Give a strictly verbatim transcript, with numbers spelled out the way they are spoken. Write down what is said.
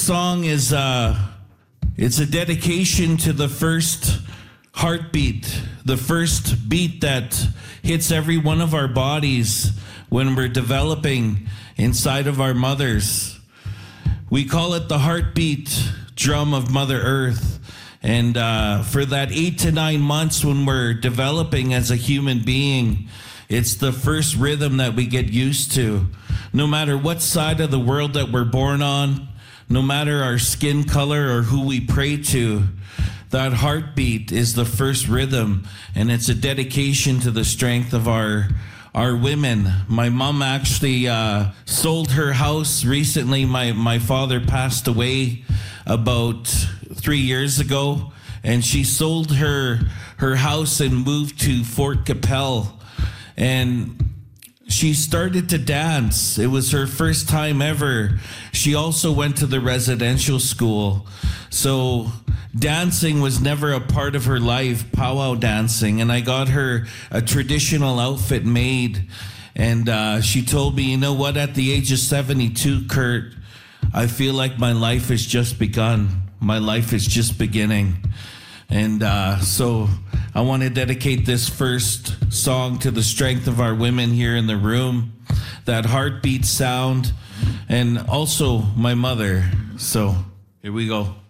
song is uh, it's a dedication to the first heartbeat, the first beat that hits every one of our bodies when we're developing inside of our mothers. We call it the heartbeat drum of Mother Earth. And uh, for that eight to nine months when we're developing as a human being, it's the first rhythm that we get used to. No matter what side of the world that we're born on, no matter our skin color or who we pray to, that heartbeat is the first rhythm, and it's a dedication to the strength of our our women. My mom actually uh, sold her house recently. My, my father passed away about three years ago, and she sold her her house and moved to Fort Capel. And she started to dance. It was her first time ever. She also went to the residential school. So dancing was never a part of her life, powwow dancing. And I got her a traditional outfit made. And uh, she told me, you know what, at the age of seventy-two, Kurt, I feel like my life has just begun. My life is just beginning. And uh, so I want to dedicate this first song to the strength of our women here in the room, that heartbeat sound, and also my mother. So here we go.